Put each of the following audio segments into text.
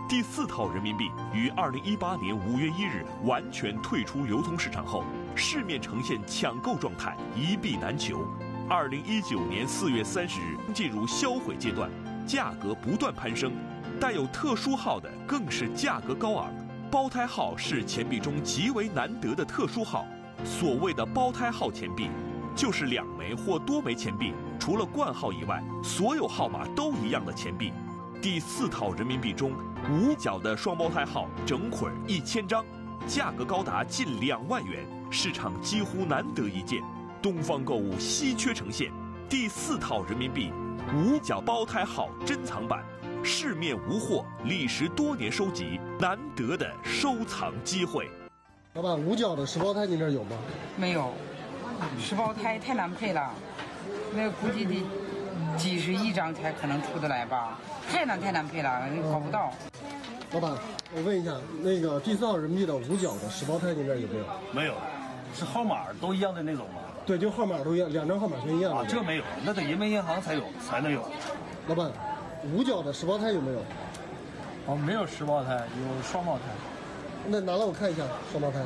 第4套人民币于2018年5月1日完全退出流通市场后，市面呈现抢购状态，一币难求。2019年4月30日进入销毁阶段，价格不断攀升，带有特殊号的更是价格高昂。胞胎号是钱币中极为难得的特殊号。所谓的胞胎号钱币，就是2枚或多枚钱币，除了冠号以外，所有号码都一样的钱币。第4套人民币中，5角的双胞胎号整捆1000张，价格高达近2万元，市场几乎难得一见。东方购物稀缺呈现第4套人民币5角胞胎号珍藏版，市面无货，历时多年收集，难得的收藏机会。 老板，5角的10胞胎您这儿有吗？ 没有，10胞胎太难配了，那估计得几十亿张才可能出得来吧，太难配了，搞不到。 老板，我问一下，那个第4套人民币的5角的10胞胎您这儿有没有？ 没有，是号码都一样的那种吗？ 对，就号码都一样，2张号码全一样的。 啊，这没有，那得人民银行才能有。 老板，5角的10胞胎有没有？ 哦，没有10胞胎，有双胞胎。 那拿来我看一下双胞胎，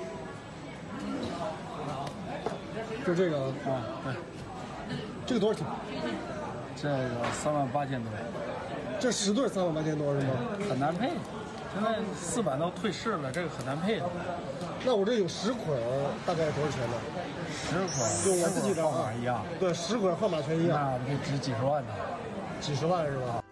就这个啊，对， 这个多少钱？ 这个38000多， 这10对38000多是吗？ 很难配，现在400都退市了，这个很难配的。 那我这有10捆，大概多少钱呢 ？10捆， 就我自己的号码一样。 对，10捆号码全一样， 那得值几十万呢？ 几十万是吧？